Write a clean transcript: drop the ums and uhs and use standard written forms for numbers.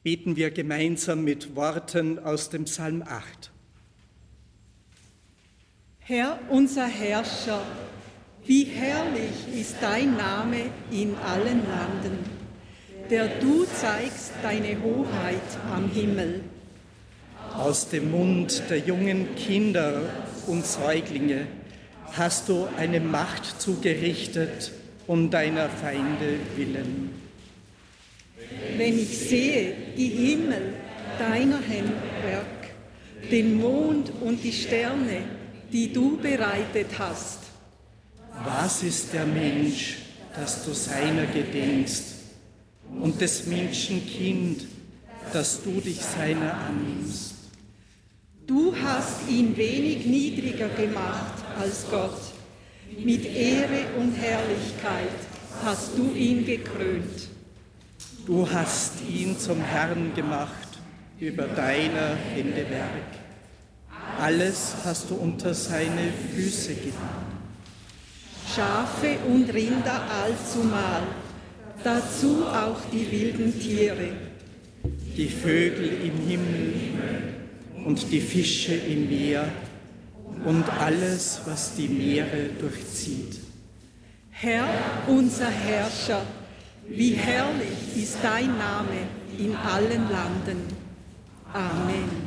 beten wir gemeinsam mit Worten aus dem Psalm 8. Herr, unser Herrscher, wie herrlich ist dein Name in allen Landen, der du zeigst deine Hoheit am Himmel. Aus dem Mund der jungen Kinder und Säuglinge hast du eine Macht zugerichtet um deiner Feinde willen. Wenn ich sehe die Himmel deiner Handwerk, den Mond und die Sterne, die du bereitet hast. Was ist der Mensch, dass du seiner gedenkst, und des Menschen Kind, dass du dich seiner annimmst? Du hast ihn wenig niedriger gemacht als Gott. Mit Ehre und Herrlichkeit hast du ihn gekrönt. Du hast ihn zum Herrn gemacht über deiner Hände Werk. Alles hast du unter seine Füße getan. Schafe und Rinder allzumal, dazu auch die wilden Tiere. Die Vögel im Himmel und die Fische im Meer und alles, was die Meere durchzieht. Herr, unser Herrscher, wie herrlich ist dein Name in allen Landen. Amen.